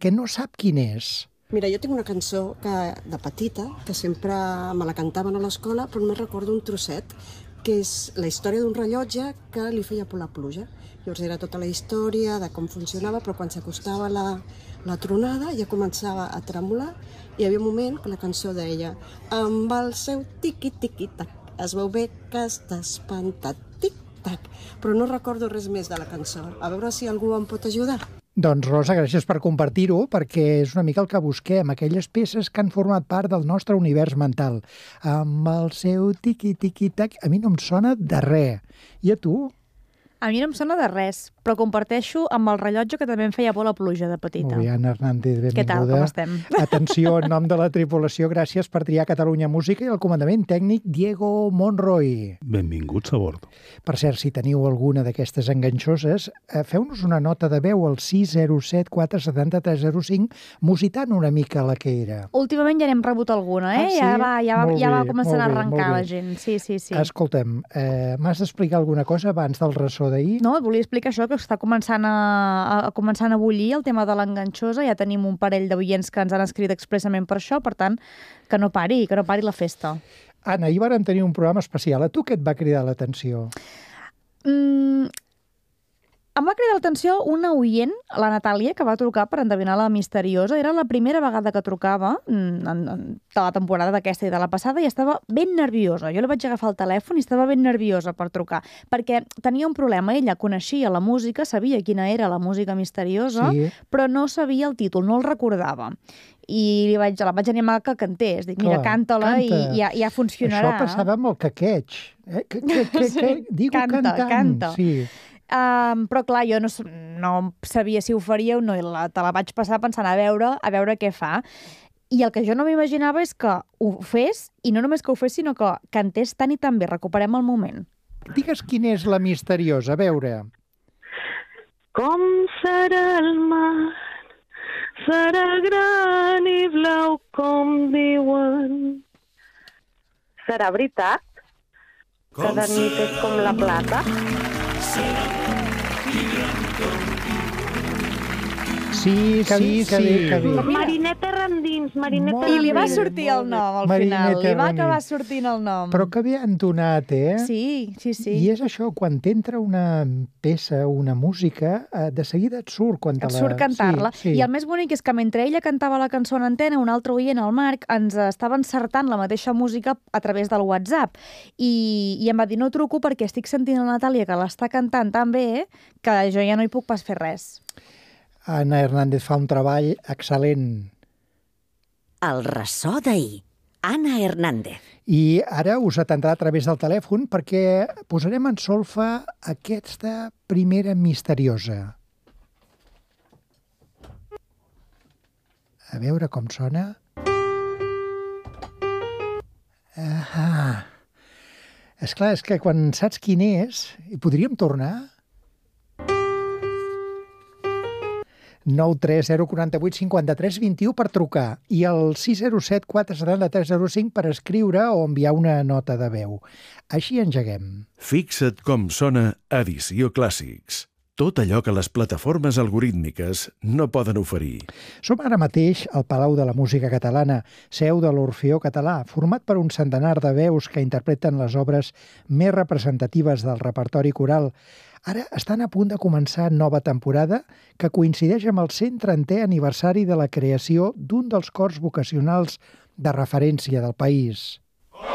perquè no sap quin és. Mira, jo tinc una cançó de petita, que sempre me la cantaven a l'escola, però només recordo un trosset, que és la història d'un rellotge que li feia por la pluja. Llavors era tota la història de com funcionava, però quan s'acostava la tronada ja començava a tremolar i hi havia un moment que la cançó deia amb el seu tiqui-tiqui-tac es veu bé que està espantat, tic-tac, però no recordo res més de la cançó. A veure si algú em pot ajudar. Doncs, Rosa, gràcies per compartir-ho, perquè és una mica el que busquem, aquelles peces que han format part del nostre univers mental. Amb el seu tiqui-tiqui-tac, a mi no em sona de res. I a tu? A mi no em sona de res, però comparteixo amb el rellotge que també em feia por la pluja de petita. Molt bé, Anna Hernández, benvinguda. Què tal, com estem? Atenció, en nom de la tripulació, gràcies per triar Catalunya Música i el comandament tècnic Diego Monroy. Benvinguts a bord. Per cert, si teniu alguna d'aquestes enganxoses, feu-nos una nota de veu al 607 470 305 musitant una mica la que era. Últimament ja n'hem rebut alguna, Ah, sí? Ja va començant a Molt bé, arrencar molt la bé. gent. Sí. Escolta'm, m'has d'explicar alguna cosa abans del ressò d'ahir? No, et volia explicar això, que està començant a bullir el tema de l'enganxosa. Ja tenim un parell d'oients que ens han escrit expressament per això, per tant, que no pari la festa. Anna, ahir vàrem tenir un programa especial. A tu què et va cridar l'atenció? Em va cridar l'atenció una oient, la Natàlia, que va trucar per endevinar la misteriosa. Era la primera vegada que trucava de la temporada d'aquesta i de la passada i estava ben nerviosa. Jo li vaig agafar el telèfon i estava ben nerviosa per trucar, perquè tenia un problema. Ella coneixia la música, sabia quina era la música misteriosa, Sí. però no sabia el títol, no el recordava. I la vaig animar que cantés. Dic, mira, Clar, canta-la canta. i ja funcionarà. Això passava amb el caqueig. Digo Canta, cantant. canta. Sí. Però clar, jo no sabia si ho faria o no, i te la vaig passar pensant a veure què fa. I el que jo no m'imaginava és que ho fes, i no només que ho fes, sinó que cantés tan i tan bé. Recuperem el moment. Digues quina és la misteriosa, a veure. Com serà el mar? Serà gran i blau com diuen. Serà veritat que de nit és com la plata? Sí. Marineta Randins, Marineta Molt I li va Randins. sortir el nom al Marineta final. Li va Randins. acabar sortint el nom. Però que bé entonat, eh? Sí. I és això, quan t'entra una peça, una música, de seguida et surt quan te Et surt cantar-la. Sí. I el més bonic és que mentre ella cantava la cançó en antena, un altre oient, el Marc, ens estava encertant la mateixa música a través del WhatsApp. I em va dir, no truco perquè estic sentint la Natàlia que l'està cantant tan bé que jo ja no hi puc pas fer res. Anna Hernández fa un treball excel·lent. El ressò d'ahir. Anna Hernández. I ara us atendrà a través del telèfon perquè posarem en solfa aquesta primera misteriosa. A veure com sona. Ah. Esclar, és que quan saps quin és, hi podríem tornar. 930485321 per trucar i el 607 470 305 per escriure o enviar una nota de veu. Així engeguem. Fixa't com sona Edició Clàssics. Tot allò que les plataformes algorítmiques no poden oferir. Som ara mateix al Palau de la Música Catalana, seu de l'Orfeó Català, format per un centenar de veus que interpreten les obres més representatives del repertori coral. Ara estan a punt de començar nova temporada que coincideix amb el 130è aniversari de la creació d'un dels cors vocacionals de referència del país.